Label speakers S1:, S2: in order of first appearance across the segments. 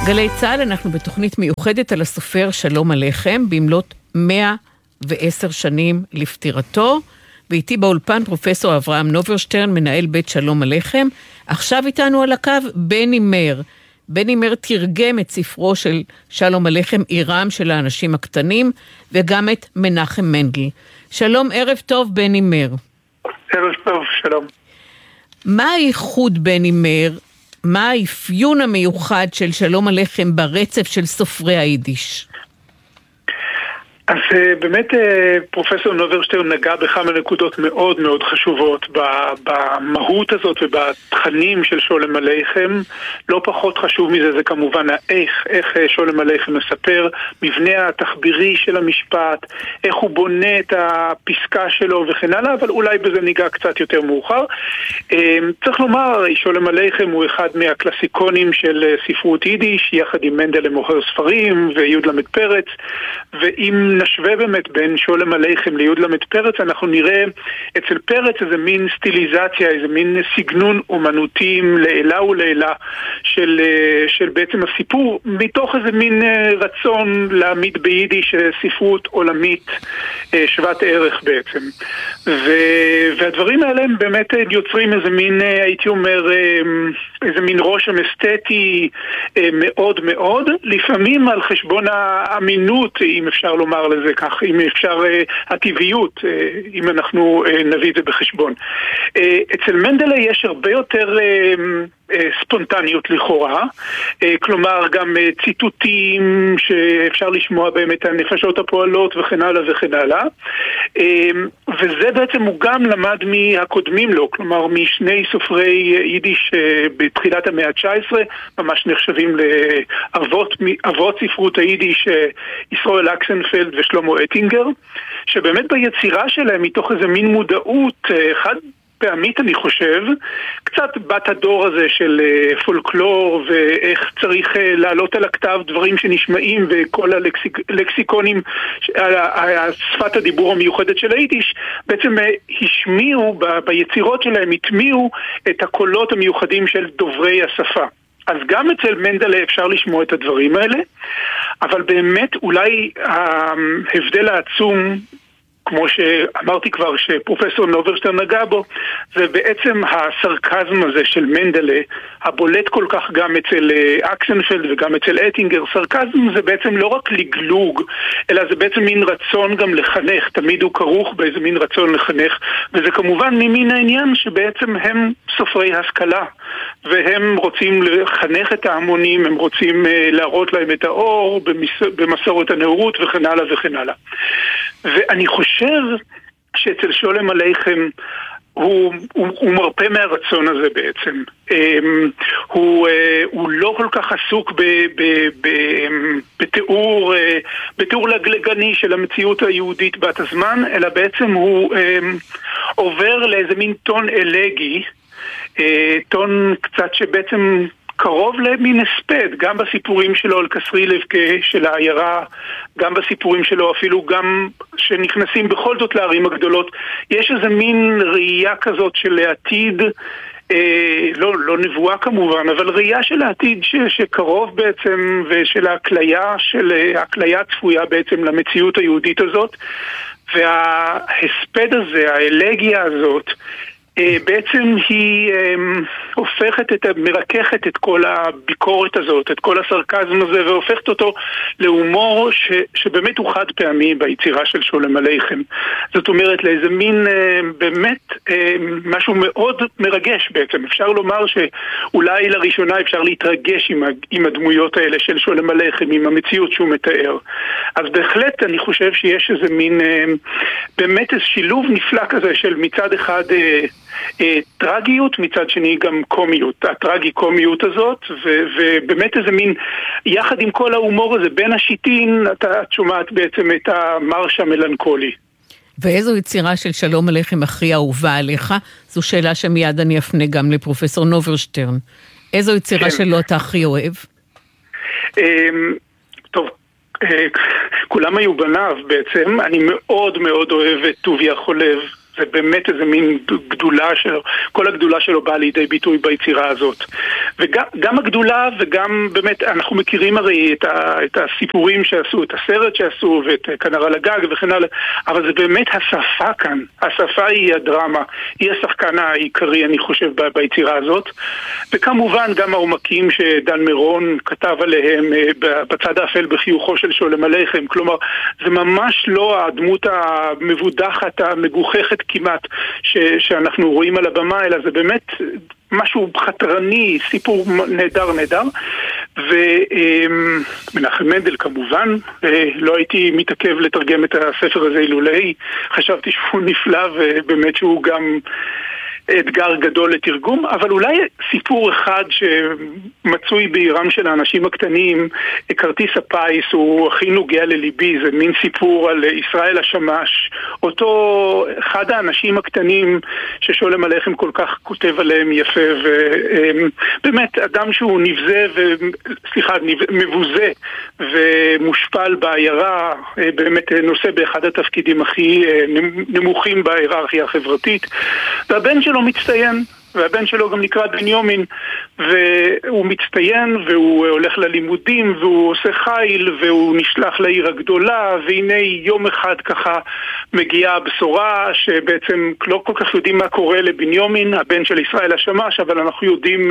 S1: גלי צהל, אנחנו בתוכנית מיוחדת על הסופר שלום עליכם, במלאת 110 שנים לפטירתו, ואיתי באולפן פרופסור אברהם נוברשטרן, מנהל בית שלום עליכם. עכשיו איתנו על הקו בני מר. בני מר תרגם את ספרו של שלום עליכם, עירם של האנשים הקטנים, וגם את מנחם מנדל. שלום, ערב טוב בני מר.
S2: ערב טוב, שלום.
S1: מה הייחוד בני מר? מה האפיון המיוחד של שלום עליכם ברצף של סופרי היידיש?
S2: אז באמת פרופסור נוברשטרן נגע בכמה נקודות מאוד מאוד חשובות במהות הזאת ובתכנים של שולם עליכם. לא פחות חשוב מזה זה כמובן איך שולם עליכם מספר, מבנה התחבירי של המשפט, איך הוא בונה את הפסקה שלו וכן הלאה, אבל אולי בזה ניגע קצת יותר מאוחר. צריך לומר, שולם עליכם הוא אחד מהקלאסיקונים של ספרות יידיש, יחד עם מנדל למוכר ספרים ויוד למד פרץ, ואם נשווה באמת בין שולם עליכם ליוד למד פרץ, אנחנו נראה אצל פרץ איזה מין סטיליזציה, איזה מין סגנון אומנותיים לעילה ולעילה של בעצם הסיפור, מתוך איזה מין רצון להעמיד ביידיש ספרות עולמית שוות ערך בעצם. והדברים האלה הם באמת יוצרים איזה מין, הייתי אומר, איזה מין רושם אסתטי מאוד מאוד, לפעמים על חשבון האמינות, אם אפשר לומר לזה כך, אם אפשר הטבעיות, אם אנחנו נביא את זה בחשבון. אצל מנדלה יש הרבה יותר ספונטניות לכאורה, כלומר גם ציטוטים שאפשר לשמוע באמת הנפשות הפועלות וכן הלאה וכן הלאה, וזה בעצם הוא גם למד מהקודמים לו, כלומר משני סופרי יידיש בתחילת המאה ה-19, ממש נחשבים לאבות ספרות היידיש, ישראל אקסנפלד ושלמה אטינגר, שבאמת ביצירה שלהם מתוך איזה מין מודעות חד פעמית אני חושב, קצת בת הדור הזה של פולקלור ואיך צריך לעלות על הכתב דברים שנשמעים וכל הלקסיקונים, שפת הדיבור המיוחדת של היידיש, בעצם השמיעו ביצירות שלהם, התמיעו את הקולות המיוחדים של דוברי השפה. אז גם אצל מנדלה אפשר לשמוע את הדברים האלה, אבל באמת אולי ההבדל העצום, כמו שאמרתי כבר שפרופסור נוברשטרן נגע בו, זה בעצם הסרקזם הזה של מנדלה, הבולט כל כך גם אצל אקסנפלד וגם אצל אטינגר. סרקזם זה בעצם לא רק לגלוג, אלא זה בעצם מין רצון גם לחנך, תמיד הוא כרוך באיזה מין רצון לחנך, וזה כמובן ממין העניין שבעצם הם סופרי השכלה, והם רוצים לחנך את ההמונים, הם רוצים להראות להם את האור במסורת הנאורות וכן הלאה וכן הלאה. ואני חושב שאצל שולם עליכם הוא מרפא מהרצון הזה בעצם. הוא לא כל כך עסוק בתיאור לגלגני של המציאות היהודית בת הזמן, אלא בעצם הוא עובר לאיזה מין טון אלגי, טון קצת שבעצם קרוב למין הספד, גם בסיפורים שלו על קסרילב של העיירה, גם בסיפורים שלו אפילו גם שנכנסים בכל זאת לערים הגדולות, יש איזה מין ראייה כזאת של העתיד, לא נבואה כמובן, אבל ראייה של העתיד שקרוב בעצם, ושל ההקליה הצפויה בעצם למציאות היהודית הזאת, וההספד הזה, האלגיה הזאת, בעצם היא מרככת את כל הביקורת הזאת, את כל הסרקזם הזה, והופכת אותו להומור שבאמת הוא חד פעמי ביצירה של שולם עליכם. זאת אומרת, לאיזה מין באמת משהו מאוד מרגש בעצם. אפשר לומר שאולי לראשונה אפשר להתרגש עם הדמויות האלה של שולם עליכם, עם המציאות שהוא מתאר. אז בהחלט אני חושב שיש איזה מין באמת איזה שילוב נפלא כזה של מצד אחד טרגיות, מצד שני גם קומיות, הטרגי-קומיות הזאת, ובאמת איזה מין, יחד עם כל ההומור הזה, בין השיטין, אתה שומעת בעצם את המרש המלנכולי.
S1: ואיזו יצירה של שלום עליכם הכי אהובה עליך? זו שאלה שמיד אני אפנה גם לפרופסור נוברשטרן. איזו יצירה שלו אתה הכי אוהב?
S2: טוב, כולם היו בניו בעצם, אני מאוד מאוד אוהב את טוביה חולב, זה באמת איזה מין גדולה שלו, כל הגדולה שלו באה לידי ביטוי ביצירה הזאת. וגם הגדולה וגם באמת, אנחנו מכירים הרי את הסיפורים שעשו, את הסרט שעשו ואת כנר על הגג וכן הלאה, אבל זה באמת השפה כאן. השפה היא הדרמה, היא השחקן העיקרי אני חושב ביצירה הזאת. וכמובן גם העומקים שדן מירון כתב עליהם בצד האפל בחיוכו של שולם עליכם. כלומר, זה ממש לא הדמות המבודחת, המגוחכת כמעט שאנחנו רואים על הבמה, אלא זה באמת משהו חתרני, סיפור נהדר. ומנחם מנדל כמובן, לא הייתי מתעכב לתרגם את הספר הזה אילולאי, חשבתי שהוא נפלא ובאמת שהוא גם אתגר גדול לתרגום, אבל אולי סיפור אחד שמצוי בעירם של האנשים הקטנים, כרטיס הפיס, הוא הכי נוגע לליבי, זה מין סיפור על ישראל השמש, אותו אחד האנשים הקטנים ששולם עליכם כל כך כותב עליהם יפה, ובאמת אדם שהוא מבוזה ומושפל בעיירה, באמת נושא באחד התפקידים הכי נמוכים בהיררכיה החברתית, והבן שלו מצטיין, והבן שלו גם נקרא בנימין, והוא מצטיין והוא הולך ללימודים והוא עושה חיל והוא נשלח לעיר הגדולה, והנה יום אחד ככה מגיעה הבשורה שבעצם לא כל כך יודעים מה קורה לבנימין, הבן של ישראל השמש, אבל אנחנו יודעים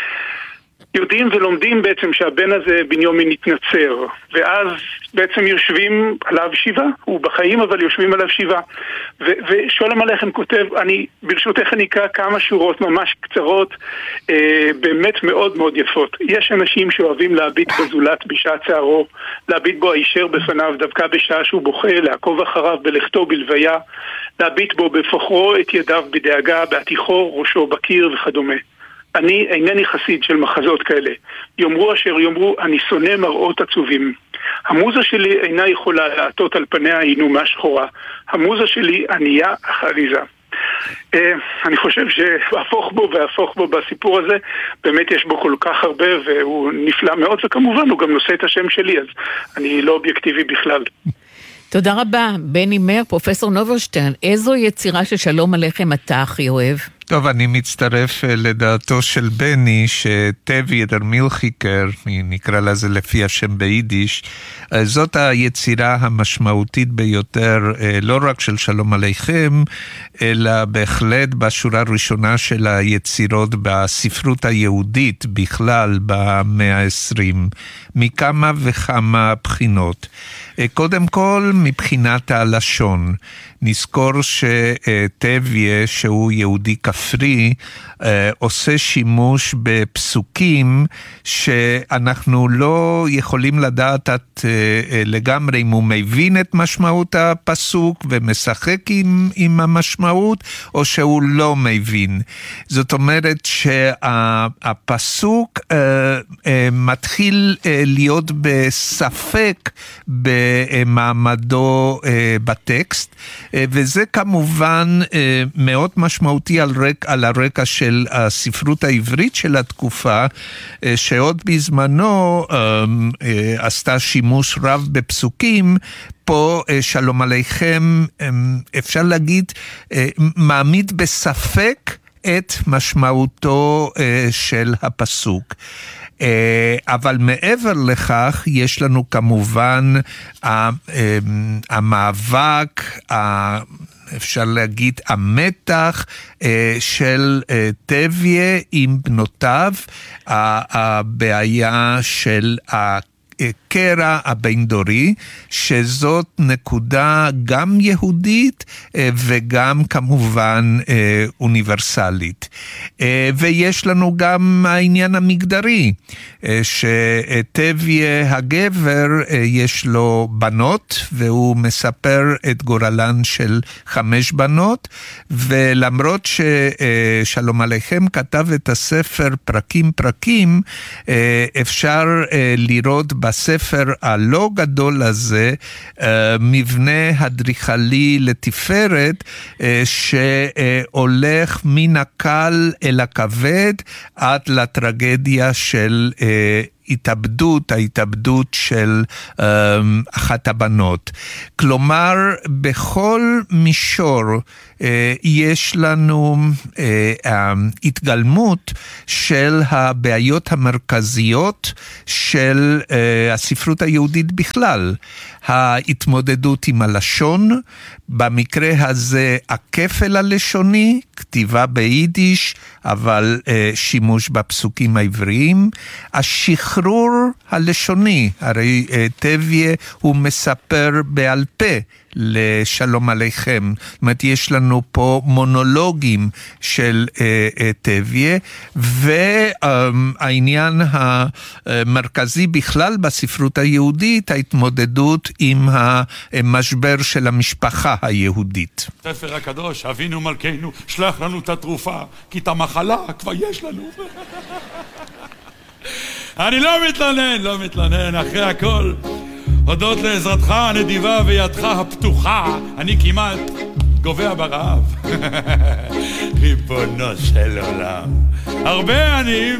S2: ולומדים בעצם שהבן הזה בנימין התנצר, ואז בעצם יושבים עליו 7, הוא בחיים אבל יושבים עליו 7, ושולם עליכם כותב, ברשותך אני אקרא כמה שורות ממש קצרות, באמת מאוד מאוד יפות. יש אנשים שאוהבים להביט בזולת בשעת צערו, להביט בו הישר בפניו דווקא בשעה שהוא בוכה, לעקוב אחריו בלכתו בלוויה, להביט בו בפוחרו את ידיו בדאגה, בהתיחו ראשו בקיר וכדומה. אני אינני חסיד של מחזות כאלה. יאמרו אשר יאמרו, אני שונא מראות עצובים. המוזה שלי אינה יכולה לעטות על פניה עינומה שחורה. המוזה שלי ענייה אך עליזה. אני חושב שהפוך בו בסיפור הזה, באמת יש בו כל כך הרבה והוא נפלא מאוד, וכמובן הוא גם נושא את השם שלי, אז אני לא אובייקטיבי בכלל.
S1: תודה רבה, בני מר, פרופסור נוברשטרן. איזו יצירה של שלום עליכם אתה הכי אוהב?
S3: טוב, אני מצטרף לדעתו של בני, שטבי דרמילחיקר, נקרא לזה לפי השם ביידיש, זאת היצירה המשמעותית ביותר, לא רק של שלום עליכם, אלא בהחלט בשורה הראשונה של היצירות בספרות היהודית בכלל במאה ה-20, מכמה וכמה בחינות. קודם כל, מבחינת הלשון, נזכור שטביה, שהוא יהודי כפרי, עושה שימוש בפסוקים שאנחנו לא יכולים לדעת לגמרי אם הוא מבין את משמעות הפסוק ומשחק עם המשמעות, או שהוא לא מבין. זאת אומרת שהפסוק מתחיל להיות בספק במעמדו בטקסט, וזה כמובן מאוד משמעותי על הרקע של הספרות העברית של התקופה, שעוד בזמנו עשתה שימוש רב בפסוקים. פה שלום עליכם, אפשר להגיד, מעמיד בספק את משמעותו של הפסוק. אבל מעבר לכך יש לנו כמובן המאבק, אפשר להגיד המתח של טביה עם בנותיו, הבעיה של הקרע הבין-דורי, שזאת נקודה גם יהודית וגם כמובן אוניברסלית. ויש לנו גם העניין המגדרי, שטביה הגבר יש לו בנות, והוא מספר את גורלן של 5 בנות, ולמרות ששלום עליכם כתב את הספר פרקים, אפשר לראות בספר הלא גדול הזה מבנה אדריכלי לתפארת, שהולך מן הקל אל הכבד עד לטרגדיה של ההתאבדות של אחת הבנות. כלומר, בכל מישור יש לנו התגלמות של הבעיות המרכזיות של הספרות היהודית בכלל. ההתמודדות עם הלשון, במקרה הזה הכפל הלשוני, כתיבה ביידיש, אבל שימוש בפסוקים העבריים, השחרור הלשוני, הרי טביה הוא מספר בעל פה לשלום עליכם, זאת אומרת יש לנו פה מונולוגים של טביה, והעניין המרכזי בכלל בספרות היהודית, ההתמודדות עם המשבר של המשפחה היהודית.
S4: ספר הקדוש, אבינו מלכנו, שלח לנו את התרופה, כי את המחלה כבר יש לנו. אני לא מתלונן, אחרי הכל. הודות לעזרתך הנדיבה וידך הפתוחה, אני כמעט גובע ברעב. ריבונו של עולם, הרבה עניים